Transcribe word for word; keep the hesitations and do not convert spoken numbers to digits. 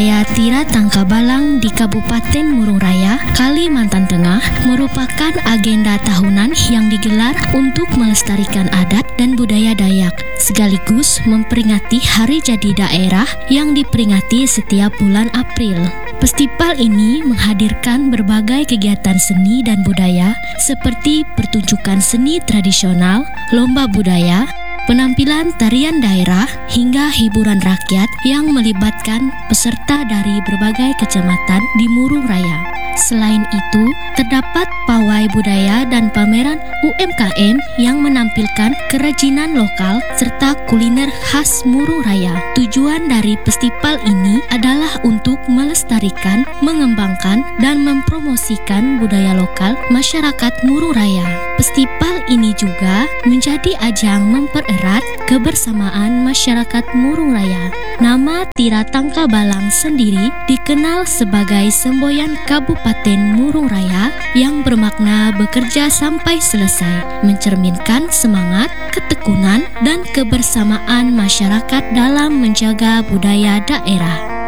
Budaya Tira Tangkabalang di Kabupaten Murung Raya, Kalimantan Tengah merupakan agenda tahunan yang digelar untuk melestarikan adat dan budaya Dayak, sekaligus memperingati Hari Jadi Daerah yang diperingati setiap bulan April. Festival ini menghadirkan berbagai kegiatan seni dan budaya seperti pertunjukan seni tradisional, lomba budaya, penampilan tarian daerah, hingga hiburan rakyat yang melibatkan peserta dari berbagai kecamatan di Murung Raya. Selain itu, terdapat pawai budaya dan pameran U M K M yang menampilkan kerajinan lokal serta kuliner khas Murung Raya. Tujuan dari festival ini adalah untuk melestarikan, mengembangkan, dan mempromosikan budaya lokal masyarakat Murung Raya. Festival ini juga menjadi ajang mempererat kebersamaan masyarakat Murung Raya. Nama Tira Tangkabalang sendiri dikenal sebagai semboyan Kabupaten Murung Raya yang bermakna bekerja sampai selesai, mencerminkan semangat, ketekunan, dan kebersamaan masyarakat dalam menjaga budaya daerah.